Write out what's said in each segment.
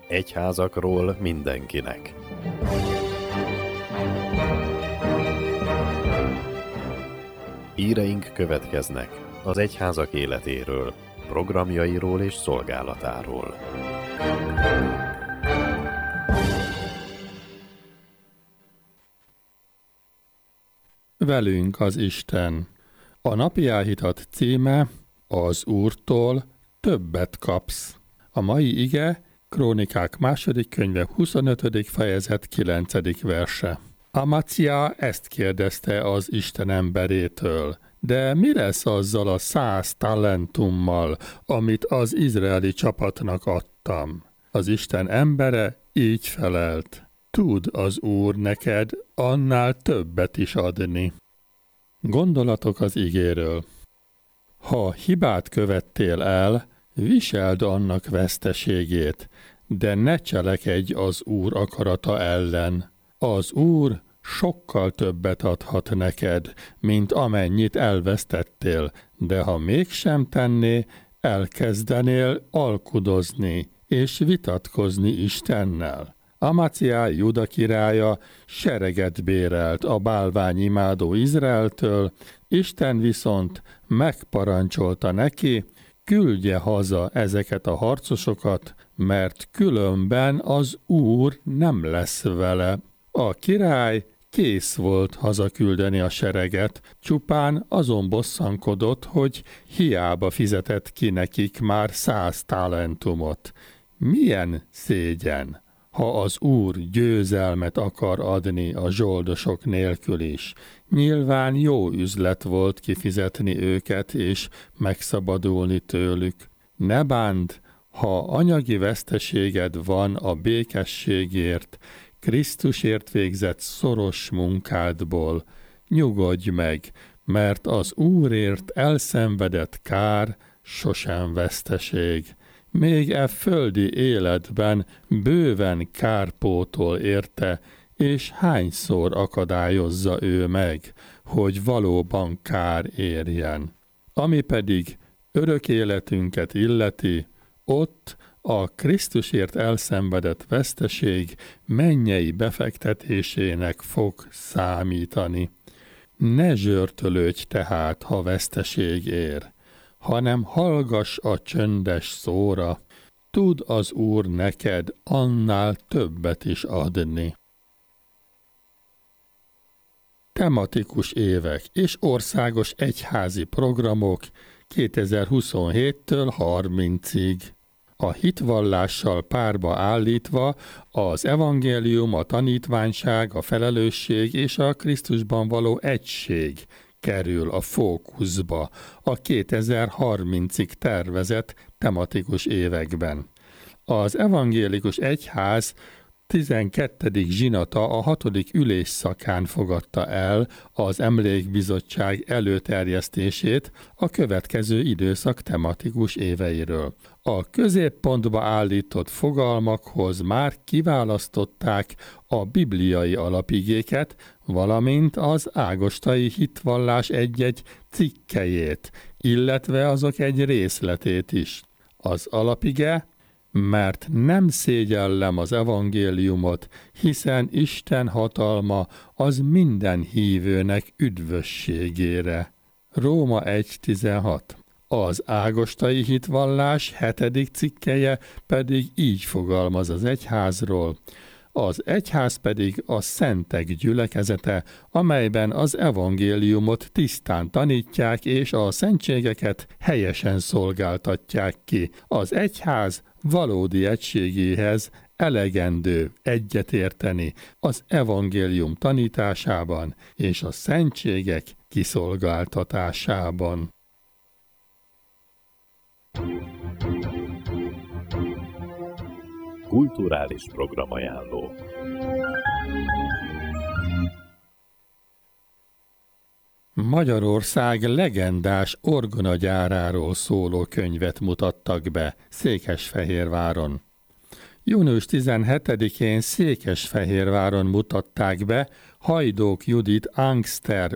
Egyházakról mindenkinek. Híreink következnek az egyházak életéről, programjairól és szolgálatáról. Velünk az Isten. A napi áhítat címe: az Úrtól többet kapsz. A mai ige Krónikák 2. könyve 25. fejezet 9. verse. Amacsia ezt kérdezte az Isten emberétől: de mi lesz azzal a 100 talentummal, amit az izraeli csapatnak adtam? Az Isten embere így felelt: tud az Úr neked annál többet is adni. Gondolatok az igéről. Ha hibát követtél el, viseld annak veszteségét, de ne cselekedj az Úr akarata ellen. Az Úr sokkal többet adhat neked, mint amennyit elvesztettél, de ha mégsem tenné, elkezdenél alkudozni és vitatkozni Istennel. Amacsia Juda királya sereget bérelt a bálványimádó Izraeltől, Isten viszont megparancsolta neki, küldje haza ezeket a harcosokat, mert különben az Úr nem lesz vele. A király kész volt hazaküldeni a sereget, csupán azon bosszankodott, hogy hiába fizetett ki nekik már 100 talentumot. Milyen szégyen! Ha az Úr győzelmet akar adni a zsoldosok nélkül is, nyilván jó üzlet volt kifizetni őket és megszabadulni tőlük. Ne bánd, ha anyagi veszteséged van a békességért, Krisztusért végzett szoros munkádból, nyugodj meg, mert az Úrért elszenvedett kár sosem veszteség. Még e földi életben bőven kárpótol érte, és hányszor akadályozza ő meg, hogy valóban kár érjen. Ami pedig örök életünket illeti, ott a Krisztusért elszenvedett veszteség mennyei befektetésének fog számítani. Ne zsörtölődj tehát, ha veszteség ér, hanem hallgass a csöndes szóra, tud az Úr neked annál többet is adni. Tematikus évek és országos egyházi programok 2027-től 30-ig. A hitvallással párba állítva az evangélium, a tanítványság, a felelősség és a Krisztusban való egység kerül a fókuszba a 2030-ig tervezett tematikus években. Az evangélikus egyház 12. zsinata a 6. ülésszakán fogadta el az emlékbizottság előterjesztését a következő időszak tematikus éveiről. A középpontba állított fogalmakhoz már kiválasztották a bibliai alapigéket, valamint az ágostai hitvallás egy-egy cikkelyét, illetve azok egy részletét is. Az alapige: mert nem szégyellem az evangéliumot, hiszen Isten hatalma az minden hívőnek üdvösségére. Róma 1.16. Az ágostai hitvallás 7. cikkelye pedig így fogalmaz az egyházról: az egyház pedig a szentek gyülekezete, amelyben az evangéliumot tisztán tanítják és a szentségeket helyesen szolgáltatják ki. Az egyház valódi egységéhez elegendő egyetérteni az evangélium tanításában és a szentségek kiszolgáltatásában. Kulturális programajánló. Magyarország legendás orgonagyáráról szóló könyvet mutattak be Székesfehérváron. Június 17-én Székesfehérváron mutatták be Hajdók Judit Angster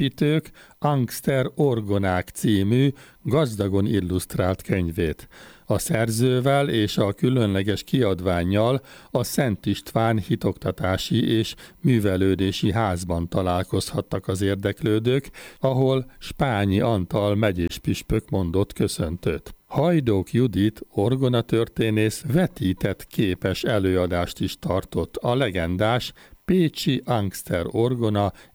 orgonaépítők Angster Orgonák című gazdagon illusztrált könyvét. A szerzővel és a különleges kiadvánnyal a Szent István hitoktatási és művelődési házban találkozhattak az érdeklődők, ahol Spányi Antal megyéspüspök mondott köszöntőt. Hajdók Judit orgonatörténész vetített képes előadást is tartott a legendás pécsi Angster orgona